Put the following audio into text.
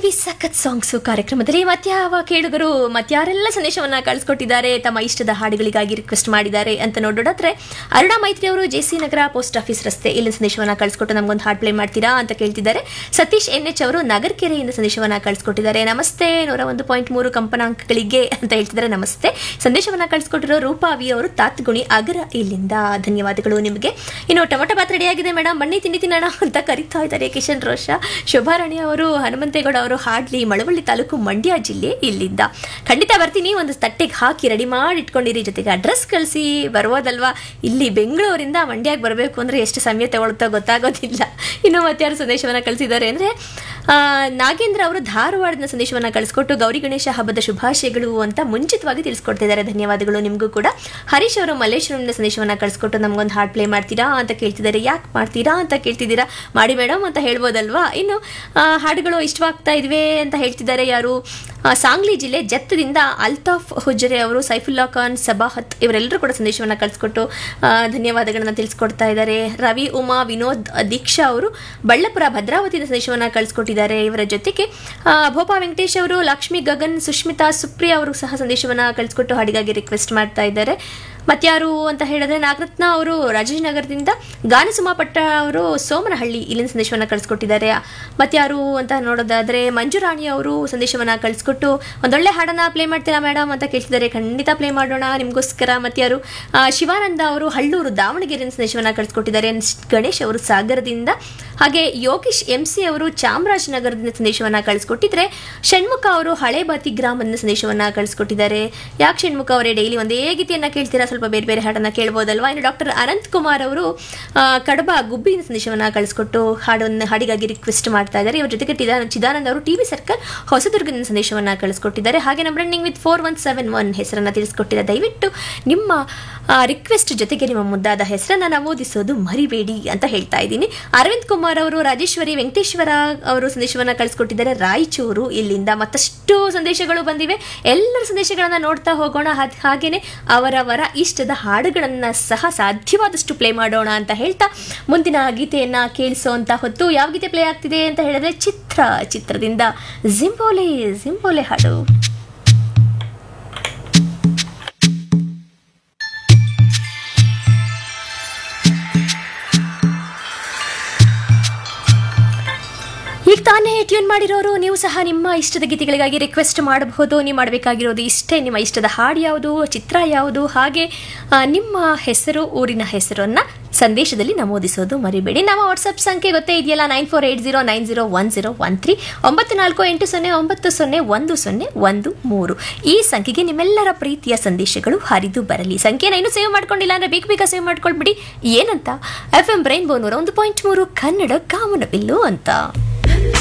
ಇದ್ದೀವಿ ಸಖತ್ ಸಾಂಗ್ಸು ಕಾರ್ಯಕ್ರಮದಲ್ಲಿ. ಮತ್ಯಾವ ಕೇಳುಗರು ಮತ್ಯಾರೆಲ್ಲ ಸಂದೇಶವನ್ನ ಕಳಿಸ್ಕೊಟ್ಟಿದ್ದಾರೆ, ತಮ್ಮ ಇಷ್ಟದ ಹಾಡುಗಳಿಗಾಗಿ ರಿಕ್ವೆಸ್ಟ್ ಮಾಡಿದ್ದಾರೆ ಅಂತ ನೋಡೋದಾದ್ರೆ ಅರುಣಾ ಮೈತ್ರಿ ಅವರು ಜೆಸಿ ನಗರ ಪೋಸ್ಟ್ ಆಫೀಸ್ ರಸ್ತೆ ಇಲ್ಲಿ ಸಂದೇಶವನ್ನ ಕಳಿಸ್ಕೊಟ್ಟು ನಮಗೊಂದು ಹಾಡು ಪ್ಲೇ ಮಾಡ್ತೀರಾ ಅಂತ ಕೇಳ್ತಿದ್ದಾರೆ. ಸತೀಶ್ NH ಅವರು ನಗರಕೆರೆಯಿಂದ ಸಂದೇಶವನ್ನ ಕಳಿಸ್ಕೊಟ್ಟಿದ್ದಾರೆ. ನಮಸ್ತೆ 101.3 ಕಂಪನಾಂಕಗಳಿಗೆ ಅಂತ ಹೇಳ್ತಿದ್ದಾರೆ. ನಮಸ್ತೆ. ಸಂದೇಶವನ್ನ ಕಳಿಸ್ಕೊಟ್ಟಿರೋ ರೂಪಾವಿ ಅವರು ತಾತ್ಗುಣಿ ಅಗರ ಇಲ್ಲಿಂದ ಧನ್ಯವಾದಗಳು ನಿಮಗೆ. ಇನ್ನು ಟೊಮೊಟೊ ಬಾತ್ ರೆಡಿ ಆಗಿದೆ ಮೇಡಮ್, ಬನ್ನಿ ತಿಂಡಿ ತಿನ್ನೋಣ ಅಂತ ಕರಿತಾ ಇದ್ದಾರೆ ಕಿಶನ್ ರೋಷ. ಶೋಭಾರಾಣಿ ಅವರು ಹನುಮಂತೇಗೌಡ ಅವರು ಹಾಡ್ಲಿ ಮಳವಳ್ಳಿ ತಾಲೂಕು ಮಂಡ್ಯ ಜಿಲ್ಲೆ ಇಲ್ಲಿಂದ. ಖಂಡಿತ ಬರ್ತೀನಿ, ಒಂದು ತಟ್ಟೆಗೆ ಹಾಕಿ ರೆಡಿ ಮಾಡಿ ಇಟ್ಕೊಂಡಿರಿ, ಜೊತೆಗೆ ಅಡ್ರೆಸ್ ಕಳಿಸಿ ಬರ್ಬೋದಲ್ವಾ. ಇಲ್ಲಿ ಬೆಂಗಳೂರಿಂದ ಮಂಡ್ಯಕ್ಕೆ ಬರಬೇಕು ಅಂದರೆ ಎಷ್ಟು ಸಮಯ ತಗೊಳ್ತಾ ಗೊತ್ತಾಗೋದಿಲ್ಲ. ಇನ್ನು ಮತ್ತಾರು ಸಂದೇಶವನ್ನು ಕಳಿಸಿದ್ದಾರೆ ಅಂದರೆ ನಾಗೇಂದ್ರ ಅವರು ಧಾರವಾಡದ ಸಂದೇಶವನ್ನು ಕಳಿಸ್ಕೊಟ್ಟು ಗೌರಿ ಗಣೇಶ ಹಬ್ಬದ ಶುಭಾಶಯಗಳು ಅಂತ ಮುಂಚಿತವಾಗಿ ತಿಳಿಸ್ಕೊಡ್ತಿದ್ದಾರೆ. ಧನ್ಯವಾದಗಳು ನಿಮಗೂ ಕೂಡ. ಹರೀಶ್ ಅವರು ಮಲ್ಲೇಶ್ವರಂನ ಸಂದೇಶವನ್ನು ಕಳಿಸ್ಕೊಟ್ಟು ನಮಗೊಂದು ಹಾಡು ಪ್ಲೇ ಮಾಡ್ತೀರಾ ಅಂತ ಕೇಳ್ತಿದ್ದಾರೆ. ಯಾಕೆ ಮಾಡ್ತೀರಾ ಅಂತ ಕೇಳ್ತಿದ್ದೀರಾ, ಮಾಡಿ ಮೇಡಮ್ ಅಂತ ಹೇಳ್ಬೋದಲ್ವಾ. ಇನ್ನು ಹಾಡುಗಳು ಇಷ್ಟವಾಗ್ತಾ ಇದ್ವಿ ಅಂತ ಹೇಳ್ತಿದ್ದಾರೆ. ಯಾರು ಸಾಂಗ್ಲಿ ಜಿಲ್ಲೆ ಜತ್ತದಿಂದ ಅಲ್ತಾಫ್ ಹುಜ್ರೆ ಅವರು, ಸೈಫುಲ್ಲಾ ಖಾನ್, ಸಬಾಹತ್ ಇವರೆಲ್ಲರೂ ಕೂಡ ಸಂದೇಶವನ್ನು ಕಳಿಸ್ಕೊಟ್ಟು ಧನ್ಯವಾದಗಳನ್ನ ತಿಳಿಸ್ಕೊಡ್ತಾ ಇದ್ದಾರೆ. ರವಿ, ಉಮಾ, ವಿನೋದ್, ದೀಕ್ಷಾ ಅವರು ಬಳ್ಳಾಪುರ ಭದ್ರಾವತಿಯಿಂದ ಸಂದೇಶವನ್ನು ಕಳಿಸ್ಕೊಟ್ಟಿದ್ದಾರೆ. ಇವರ ಜೊತೆಗೆ ಭೋಪಾ ವೆಂಕಟೇಶ್ ಅವರು, ಲಕ್ಷ್ಮಿ, ಗಗನ್, ಸುಷ್ಮಿತಾ, ಸುಪ್ರಿಯಾ ಅವರು ಸಹ ಸಂದೇಶವನ್ನು ಕಳಿಸ್ಕೊಟ್ಟು ಹಾಡಿಗಾಗಿ ರಿಕ್ವೆಸ್ಟ್ ಮಾಡ್ತಾ ಇದ್ದಾರೆ. ಮತ್ಯಾರು ಅಂತ ಹೇಳಿದ್ರೆ ನಾಗರತ್ನ ಅವರು ರಾಜಾಜಿನಗರದಿಂದ, ಗಾನಸುಮಾ ಪಟ್ಟ ಅವರು ಸೋಮನಹಳ್ಳಿ ಇಲ್ಲಿನ ಸಂದೇಶವನ್ನು ಕಳಿಸ್ಕೊಟ್ಟಿದ್ದಾರೆ. ಮತ್ಯಾರು ಅಂತ ನೋಡೋದಾದ್ರೆ ಮಂಜುರಾಣಿ ಅವರು ಸಂದೇಶವನ್ನು ಕಳಿಸ್ಕೊಟ್ಟು ಒಂದೊಳ್ಳೆ ಹಾಡನ್ನ ಪ್ಲೇ ಮಾಡ್ತೀರಾ ಮೇಡಮ್ ಅಂತ ಕೇಳ್ತಿದ್ದಾರೆ. ಖಂಡಿತ ಪ್ಲೇ ಮಾಡೋಣ ನಿಮಗೋಸ್ಕರ. ಮತ್ಯಾರು ಶಿವಾನಂದ ಅವರು ಹಳ್ಳೂರು ದಾವಣಗೆರೆಯಿಂದ ಸಂದೇಶವನ್ನು ಕಳಿಸ್ಕೊಟ್ಟಿದ್ದಾರೆ. ಗಣೇಶ್ ಅವರು ಸಾಗರದಿಂದ, ಹಾಗೆ ಯೋಗೀಶ್ MC ಅವರು ಚಾಮರಾಜನಗರದಿಂದ ಸಂದೇಶವನ್ನು ಕಳಿಸ್ಕೊಟ್ಟಿದ್ರೆ. ಷಣ್ಮುಖ ಅವರು ಹಳೇಬಾತಿ ಗ್ರಾಮದಿಂದ ಸಂದೇಶವನ್ನು ಕಳಿಸ್ಕೊಟ್ಟಿದ್ದಾರೆ. ಯಾಕೆ ಷಣ್ಮುಖ ಅವರೇ ಡೈಲಿ ಒಂದೇ ಗೀತೆಯನ್ನು ಕೇಳ್ತೀರಾ, ಸ್ವಲ್ಪ ಬೇರೆ ಬೇರೆ ಹಾಡನ್ನ ಕೇಳ್ಬೋದಲ್ವಾ. ಇನ್ನು ಡಾಕ್ಟರ್ ಅನಂತ್ ಕುಮಾರ್ ಅವರು ಕಡಬ ಗುಬ್ಬಿಯಿಂದ ಸಂದೇಶವನ್ನು ಕಳಿಸ್ಕೊಟ್ಟು ಹಾಡಿಗಾಗಿ ರಿಕ್ವೆಸ್ಟ್ ಮಾಡ್ತಾ ಇದ್ದಾರೆ. ಇವರ ಜೊತೆಗೆ ಚಿದಾನಂದ್ ಅವರು TV ಸರ್ಕಲ್ ಹೊಸದುರ್ಗದಿಂದ ಸಂದೇಶವನ್ನು ಕಳಿಸ್ಕೊಟ್ಟಿದ್ದಾರೆ. ಹಾಗೆ ನಮ್ಮ ರನ್ನಿಂಗ್ ವಿತ್ 4171 ಹೆಸರನ್ನು ತಿಳಿಸ್ಕೊಟ್ಟಿದ್ದಾರೆ. ದಯವಿಟ್ಟು ನಿಮ್ಮ ರಿಕ್ವೆಸ್ಟ್ ಜೊತೆಗೆ ನಿಮ್ಮ ಮುದ್ದಾದ ಹೆಸರನ್ನು ನಮೂದಿಸೋದು ಮರಿಬೇಡಿ ಅಂತ ಹೇಳ್ತಾ ಇದ್ದೀನಿ. ಅರವಿಂದ್ ಕುಮಾರ್ ಅವರು ರಾಜೇಶ್ವರಿ ವೆಂಕಟೇಶ್ವರ ಅವರು ಸಂದೇಶವನ್ನು ಕಳಿಸ್ಕೊಟ್ಟಿದ್ದಾರೆ ರಾಯಚೂರು ಇಲ್ಲಿಂದ. ಮತ್ತಷ್ಟು ಸಂದೇಶಗಳು ಬಂದಿವೆ, ಎಲ್ಲರ ಸಂದೇಶಗಳನ್ನು ನೋಡ್ತಾ ಹೋಗೋಣ. ಹಾಗೇನೆ ಅವರವರ ಇಷ್ಟದ ಹಾಡುಗಳನ್ನು ಸಹ ಸಾಧ್ಯವಾದಷ್ಟು ಪ್ಲೇ ಮಾಡೋಣ ಅಂತ ಹೇಳ್ತಾ ಮುಂದಿನ ಗೀತೆಯನ್ನ ಕೇಳಿಸೋಂತ ಹೊತ್ತು ಯಾವ ಗೀತೆ ಪ್ಲೇ ಆಗ್ತಿದೆ ಅಂತ ಹೇಳಿದ್ರೆ ಚಿತ್ರದಿಂದ ಜಿಂಬೋಲೆ ಹಾಡು. ಈಗ ತಾನೇ ಟ್ಯೂನ್ ಮಾಡಿರೋರು ನೀವು ಸಹ ನಿಮ್ಮ ಇಷ್ಟದ ಗೀತೆಗಳಿಗಾಗಿ ರಿಕ್ವೆಸ್ಟ್ ಮಾಡಬಹುದು. ನೀವು ಮಾಡಬೇಕಾಗಿರೋದು ಇಷ್ಟೇ, ನಿಮ್ಮ ಇಷ್ಟದ ಹಾಡು ಯಾವುದು, ಚಿತ್ರ ಯಾವುದು, ಹಾಗೆ ನಿಮ್ಮ ಹೆಸರು, ಊರಿನ ಹೆಸರನ್ನು ಸಂದೇಶದಲ್ಲಿ ನಮೂದಿಸೋದು ಮರಿಬೇಡಿ. ನಮ್ಮ ವಾಟ್ಸಪ್ ಸಂಖ್ಯೆ ಗೊತ್ತೇ ಇದೆಯಲ್ಲ, 9480901013 9480901013. ಈ ಸಂಖ್ಯೆಗೆ ನಿಮ್ಮೆಲ್ಲರ ಪ್ರೀತಿಯ ಸಂದೇಶಗಳು ಹರಿದು ಬರಲಿ. ಸಂಖ್ಯೆನ ಇನ್ನೂ ಸೇವ್ ಮಾಡ್ಕೊಂಡಿಲ್ಲ ಅಂದರೆ ಬೇಗ ಸೇವ್ ಮಾಡ್ಕೊಳ್ಬಿಡಿ. ಏನಂತ, FM ರೈನ್ಬೋ 101.3 ಕನ್ನಡ ಕಾಮನಬಿಲ್ಲು ಅಂತ.